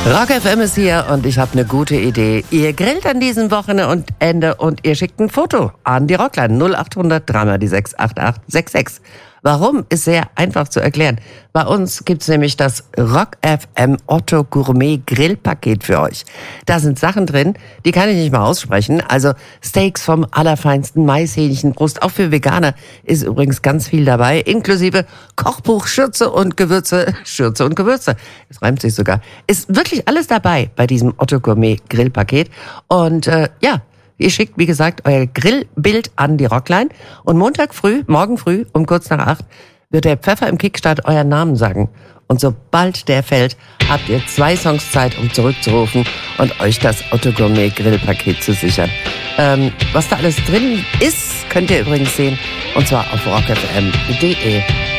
Rock FM ist hier und ich habe eine gute Idee. Ihr grillt an diesem Wochenende und ihr schickt ein Foto an die Rockline 0800 3 die 68866. Warum? Ist sehr einfach zu erklären. Bei uns gibt's nämlich das Rock FM Otto Gourmet Grillpaket für euch. Da sind Sachen drin, die kann ich nicht mal aussprechen. Also Steaks vom allerfeinsten, Maishähnchenbrust, auch für Veganer ist übrigens ganz viel dabei, inklusive Kochbuch, Schürze und Gewürze. Es reimt sich sogar. Ist wirklich alles dabei bei diesem Otto Gourmet Grillpaket. Und ihr schickt, wie gesagt, euer Grillbild an die Rockline und morgen früh um kurz nach 8 wird der Pfeffer im Kickstart euren Namen sagen. Und sobald der fällt, habt ihr 2 Songs Zeit, um zurückzurufen und euch das Otto Gourmet Grillpaket zu sichern. Was da alles drin ist, könnt ihr übrigens sehen, und zwar auf rockfm.de.